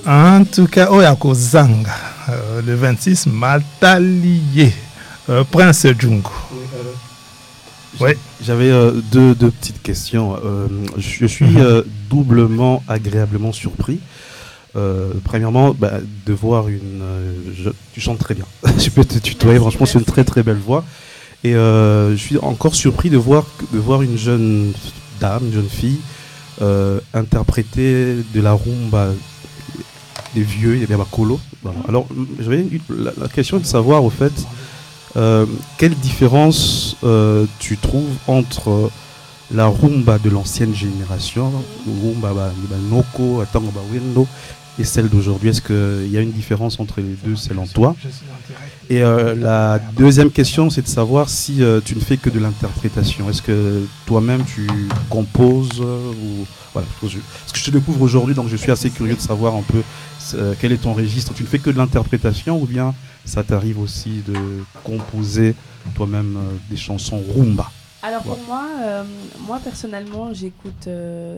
En tout cas, Oyako Zanga, le 26, Matalié, Prince Jungo. Oui. J'avais deux petites questions. Je suis doublement agréablement surpris. Premièrement, de voir tu chantes très bien. Je peux te tutoyer, franchement, c'est une très très belle voix. Et je suis encore surpris de voir une jeune dame, une jeune fille, interpréter de la rumba des vieux, des bakolo. Alors, j'avais la question de savoir, au fait, quelle différence tu trouves entre la rumba de l'ancienne génération, rumba noko, tango wendo, et celle d'aujourd'hui? Est-ce qu'il y a une différence entre les deux selon toi? Et la deuxième question, c'est de savoir si tu ne fais que de l'interprétation. Est-ce que toi-même tu composes ou voilà, parce que je te découvre aujourd'hui, donc je suis assez curieux de savoir un peu quel est ton registre. Tu ne fais que de l'interprétation ou bien ça t'arrive aussi de composer toi-même des chansons rumba? Alors pour moi personnellement, j'écoute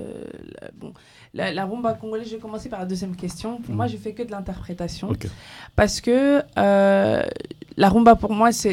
la rumba congolaise. Je vais commencer par la deuxième question. Pour moi, je fais que de l'interprétation, parce que la rumba pour moi, c'est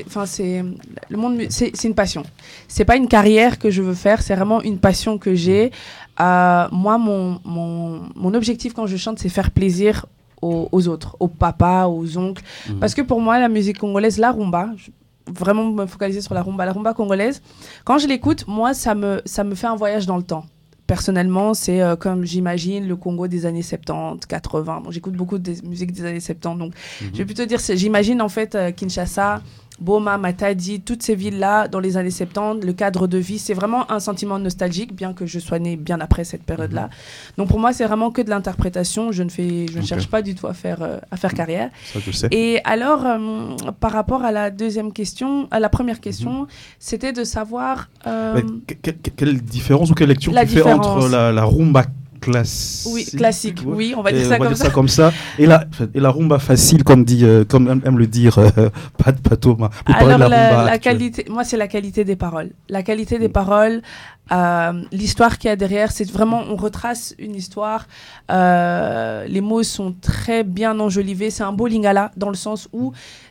une passion. C'est pas une carrière que je veux faire, c'est vraiment une passion que j'ai. Moi, mon objectif quand je chante, c'est faire plaisir aux autres, aux papas, aux oncles, parce que pour moi, la musique congolaise, la rumba, vraiment me focaliser sur la rumba congolaise. Quand je l'écoute, moi, ça me fait un voyage dans le temps. Personnellement, c'est comme j'imagine le Congo des années 70, 80. Bon, j'écoute beaucoup de musique des années 70, donc je vais plutôt dire, j'imagine en fait Kinshasa, Boma, Matadi, toutes ces villes-là dans les années 70, le cadre de vie, c'est vraiment un sentiment nostalgique, bien que je sois née bien après cette période-là. Donc pour moi, c'est vraiment que de l'interprétation. Je ne cherche pas du tout à faire carrière. Ça, je sais. Et alors, par rapport à la première question, c'était de savoir... quelle différence ou quelle lecture tu fais entre la rumba classique. Oui, classique, oui, on va dire ça comme ça. Et la rumba facile, comme aime le dire pas Thomas. Alors, la qualité, moi, c'est la qualité des paroles. La qualité des paroles, l'histoire qu'il y a derrière, c'est vraiment, on retrace une histoire. Les mots sont très bien enjolivés. C'est un beau lingala, dans le sens où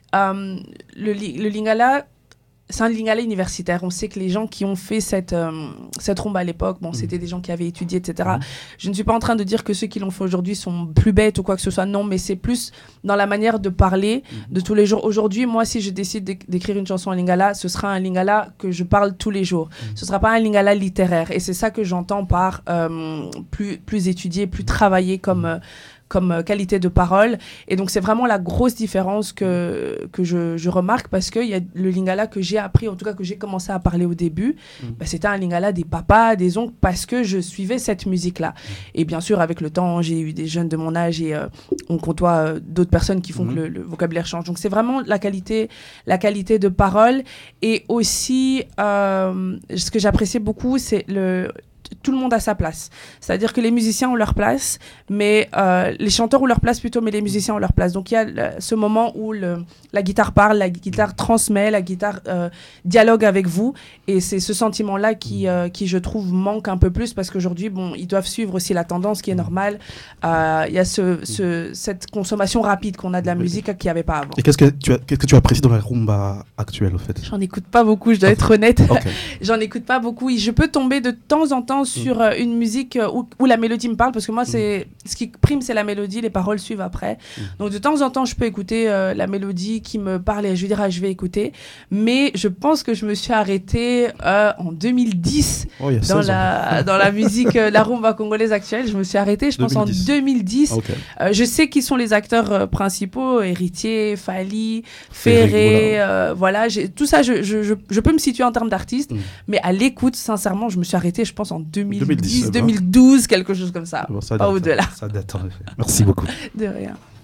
le lingala, c'est un lingala universitaire. On sait que les gens qui ont fait cette rumba à l'époque, c'était des gens qui avaient étudié, etc. Je ne suis pas en train de dire que ceux qui l'ont fait aujourd'hui sont plus bêtes ou quoi que ce soit. Non, mais c'est plus dans la manière de parler de tous les jours. Aujourd'hui, moi, si je décide d'écrire une chanson en lingala, ce sera un lingala que je parle tous les jours. Ce ne sera pas un lingala littéraire. Et c'est ça que j'entends par plus étudié, plus travaillé comme qualité de parole. Et donc, c'est vraiment la grosse différence que je remarque, parce qu'il y a le lingala que j'ai appris, en tout cas que j'ai commencé à parler au début, c'était un lingala des papas, des oncles, parce que je suivais cette musique-là. Et bien sûr, avec le temps, j'ai eu des jeunes de mon âge et on côtoie d'autres personnes qui font que le vocabulaire change. Donc, c'est vraiment la qualité de parole. Et aussi, ce que j'appréciais beaucoup, c'est tout le monde a sa place. C'est-à-dire que les musiciens ont leur place, mais les chanteurs ont leur place plutôt, mais les musiciens ont leur place. Donc il y a ce moment où la guitare parle, la guitare transmet, la guitare dialogue avec vous, et c'est ce sentiment-là qui, je trouve, manque un peu plus, parce qu'aujourd'hui, ils doivent suivre aussi la tendance, qui est normale. Il y a cette consommation rapide qu'on a de la musique qu'il n'y avait pas avant. Et qu'est-ce que tu apprécies dans la rumba actuelle, au fait? J'en écoute pas beaucoup, je dois être honnête. J'en écoute pas beaucoup. Je peux tomber de temps en temps sur une musique où la mélodie me parle, parce que moi, ce qui prime, c'est la mélodie, les paroles suivent après. Donc de temps en temps, je peux écouter la mélodie qui me parle et je vais dire, je vais écouter. Mais je pense que je me suis arrêtée en 2010 dans la musique, la rumba congolaise actuelle. Je me suis arrêtée, je pense, en 2010. Je sais qui sont les acteurs principaux, Héritier, Fally, Ferré, voilà. Tout ça, je peux me situer en termes d'artistes, mais à l'écoute, sincèrement, je me suis arrêtée, je pense, en 2010, 2012, quelque chose comme ça. Bon, pas au-delà. Ça date, en effet. Merci beaucoup. De rien.